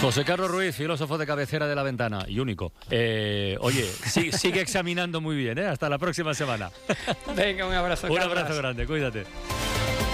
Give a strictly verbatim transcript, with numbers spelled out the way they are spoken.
José Carlos Ruiz, filósofo de cabecera de La Ventana y único. Eh, oye, sí, sigue examinando muy bien, ¿eh? Hasta la próxima semana. Venga, un abrazo. Un abrazo grande, cuídate.